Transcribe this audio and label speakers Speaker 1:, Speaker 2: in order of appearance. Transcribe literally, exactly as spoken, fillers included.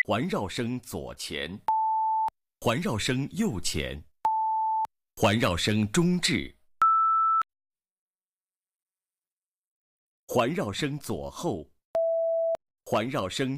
Speaker 1: 环绕声左前，环绕声右前，环绕声中置，环绕声左后，环绕声